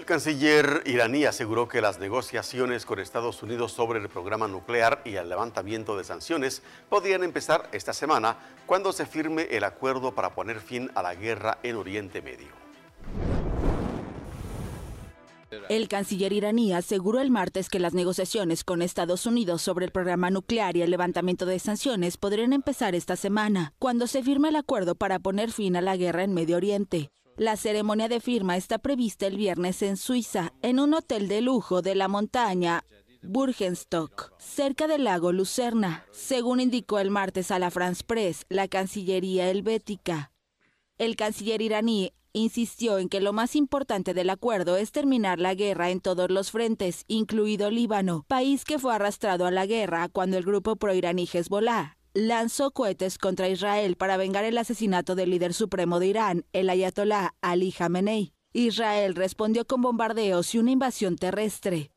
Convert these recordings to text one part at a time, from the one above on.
canciller iraní aseguró que las negociaciones con Estados Unidos sobre el programa nuclear y el levantamiento de sanciones podrían empezar esta semana cuando se firme el acuerdo para poner fin a la guerra en Oriente Medio. El canciller iraní aseguró el martes que las negociaciones con Estados Unidos sobre el programa nuclear y el levantamiento de sanciones podrían empezar esta semana, cuando se firme el acuerdo para poner fin a la guerra en Medio Oriente. La ceremonia de firma está prevista el viernes en Suiza, en un hotel de lujo de la montaña Burgenstock, cerca del lago Lucerna, según indicó el martes a la France Press, la Cancillería helvética. El canciller iraní insistió en que lo más importante del acuerdo es terminar la guerra en todos los frentes, incluido Líbano, país que fue arrastrado a la guerra cuando el grupo proiraní Hezbollah lanzó cohetes contra Israel para vengar el asesinato del líder supremo de Irán, el ayatolá Ali Jamenei. Israel respondió con bombardeos y una invasión terrestre.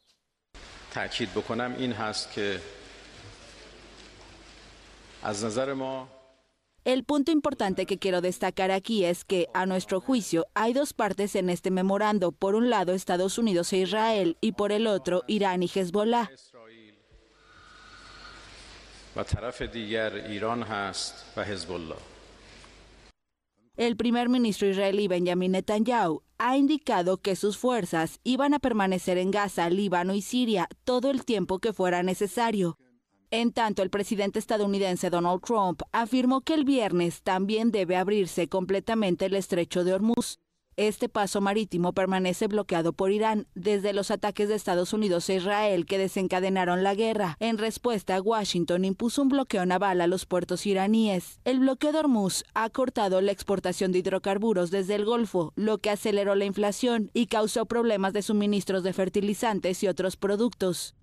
El punto importante que quiero destacar aquí es que, a nuestro juicio, hay dos partes en este memorando. Por un lado, Estados Unidos e Israel, y por el otro, Irán y Hezbollah. El primer ministro israelí Benjamin Netanyahu ha indicado que sus fuerzas iban a permanecer en Gaza, Líbano y Siria todo el tiempo que fuera necesario. En tanto, el presidente estadounidense Donald Trump afirmó que el viernes también debe abrirse completamente el estrecho de Hormuz. Este paso marítimo permanece bloqueado por Irán desde los ataques de Estados Unidos e Israel que desencadenaron la guerra. En respuesta, Washington impuso un bloqueo naval a los puertos iraníes. El bloqueo de Hormuz ha cortado la exportación de hidrocarburos desde el Golfo, lo que aceleró la inflación y causó problemas de suministros de fertilizantes y otros productos.